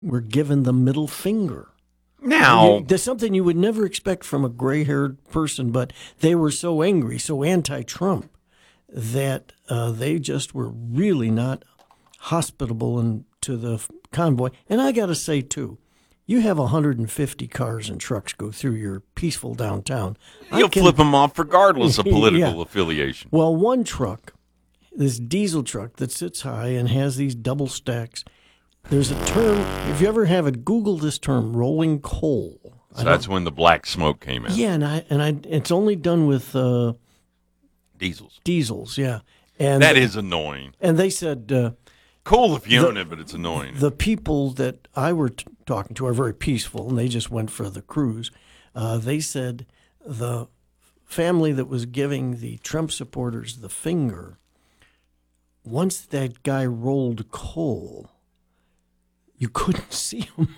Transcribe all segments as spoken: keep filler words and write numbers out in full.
were given the middle finger. Now, You- there's something you would never expect from a gray-haired person, but they were so angry, so anti-Trump, that uh, they just were really not hospitable and to the f- convoy. And I got to say, too, you have one hundred fifty cars and trucks go through your peaceful downtown. I you'll can- flip them off regardless of political Yeah. affiliation. Well, one truck, this diesel truck that sits high and has these double stacks, there's a term, if you ever have it, Google this term, rolling coal. So that's when the black smoke came out. Yeah, and I and I it's only done with uh, Diesels. diesels, yeah. And That is annoying. and they said uh, Cool if you The- own it, but it's annoying. the people that I were t- talking to are very peaceful, and they just went for the cruise. Uh, they said the family that was giving the Trump supporters the finger, once that guy rolled coal, you couldn't see him.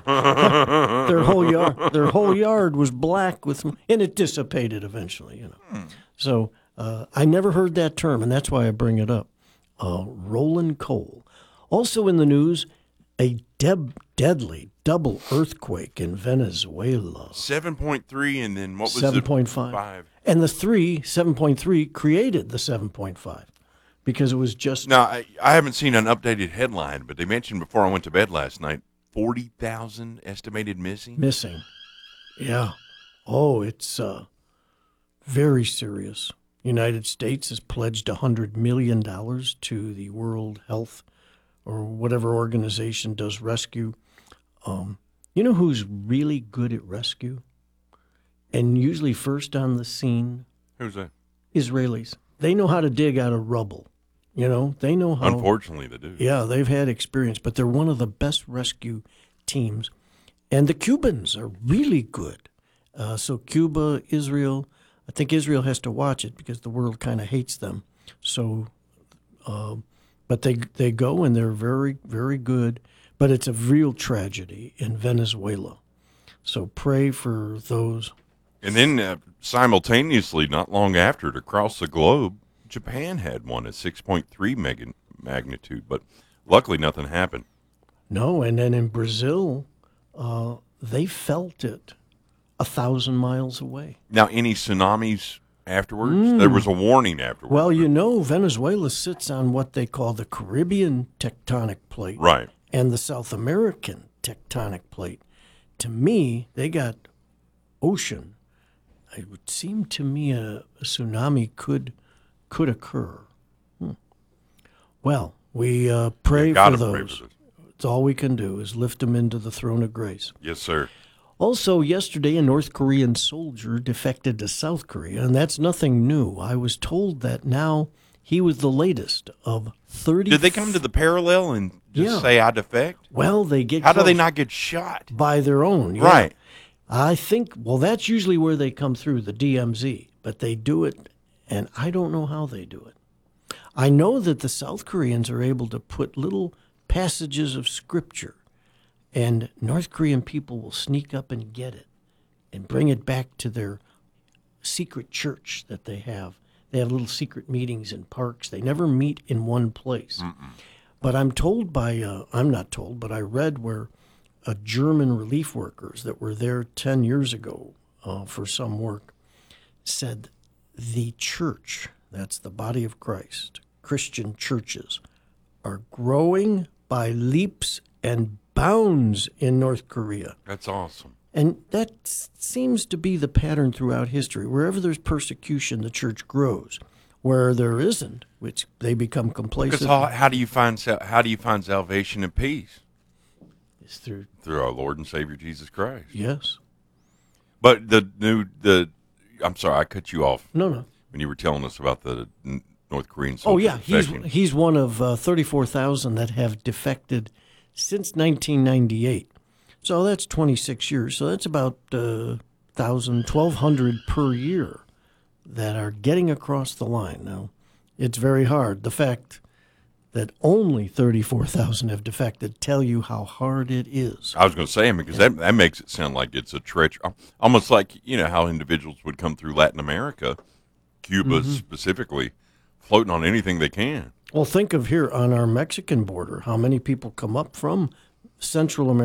their whole yard, their whole yard was black with, and it dissipated eventually. You know, so uh, I never heard that term, and that's why I bring it up. Uh, rolling coal. Also in the news, a deb- deadly double earthquake in Venezuela. seven point three, and then what was seven it? point five. Five. And the three, seven point three, created the seven point five because it was just Now, I, I haven't seen an updated headline, but they mentioned before I went to bed last night, forty thousand estimated missing. missing. Yeah. Oh, it's uh, very serious. United States has pledged one hundred million dollars to the World Health or whatever organization does rescue. Um, you know who's really good at rescue and usually first on the scene? Who's that? Israelis. They know how to dig out of rubble. You know, they know how. Unfortunately, they do. Yeah, they've had experience, but they're one of the best rescue teams. And the Cubans are really good. Uh, so Cuba, Israel, I think Israel has to watch it because the world kind of hates them. So, uh, but they they go and they're very, very good. But it's a real tragedy in Venezuela. So pray for those. And then uh, simultaneously, not long after it, across the globe, Japan had one at six point three mega magnitude, but luckily nothing happened. No, and then in Brazil, uh, they felt it a thousand miles away. Now, any tsunamis afterwards? There was a warning afterwards. Well, you know, Venezuela sits on what they call the Caribbean tectonic plate Right. and the South American tectonic plate. To me, they got ocean. It would seem to me a, a tsunami could could occur. Hmm. Well, we uh, pray You for gotta pray those. for this. It's all we can do is lift them into the throne of grace. Yes, sir. Also, yesterday, a North Korean soldier defected to South Korea, and that's nothing new. I was told that now he was the latest of thirty. Did they come to the parallel and just Yeah. say I defect? Well, they get How do they close not get shot? by their own? yeah. Right. I think, well, that's usually where they come through, the D M Z, but they do it, and I don't know how they do it. I know that the South Koreans are able to put little passages of scripture, and North Korean people will sneak up and get it and bring it back to their secret church that they have. They have little secret meetings in parks. They never meet in one place. But I'm told by, uh, I'm not told, but I read where uh, German relief workers that were there ten years ago uh, for some work said the church, that's the body of Christ, Christian churches, are growing by leaps and bounds in North Korea. That's awesome. And that s- seems to be the pattern throughout history. Wherever there's persecution, the church grows. Where there isn't, which they become Because complacent, how, how do you find sal- how do you find salvation and peace? is through, Through our Lord and Savior Jesus Christ. yes. But the new the I'm sorry, I cut you off No, no. when you were telling us about the n- North Korean Oh, soldier yeah. He's, defecting. he's one of uh, thirty-four thousand that have defected since nineteen ninety-eight. So that's twenty-six years. So that's about uh, one thousand, twelve hundred per year that are getting across the line. Now, it's very hard. The fact that only thirty-four thousand have defected tell you how hard it is. I was going to say him because that that makes it sound like it's a treachery, almost like you know how individuals would come through Latin America, Cuba Mm-hmm. specifically, floating on anything they can. Well, think of here on our Mexican border, how many people come up from Central America.